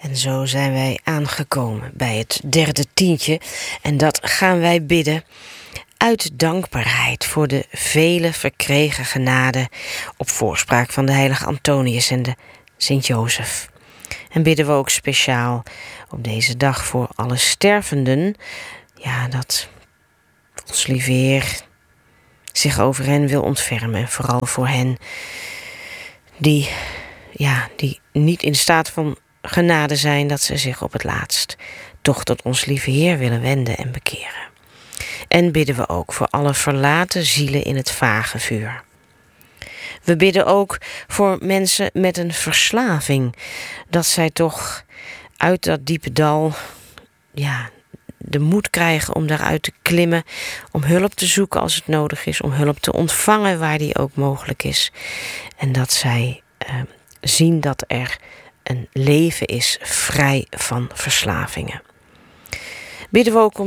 En zo zijn wij aangekomen bij het derde tientje. En dat gaan wij bidden uit dankbaarheid voor de vele verkregen genade op voorspraak van de heilige Antonius en de Sint-Jozef. En bidden we ook speciaal op deze dag voor alle stervenden. Ja, dat ons lieve Heer zich over hen wil ontfermen. En vooral voor hen die niet in staat van genade zijn, dat ze zich op het laatst toch tot ons lieve Heer willen wenden en bekeren. En bidden we ook voor alle verlaten zielen in het vagevuur. We bidden ook voor mensen met een verslaving, dat zij toch uit dat diepe dal de moed krijgen om daaruit te klimmen, om hulp te zoeken als het nodig is, om hulp te ontvangen waar die ook mogelijk is. En dat zij zien dat er een leven is vrij van verslavingen. Bidden we ook om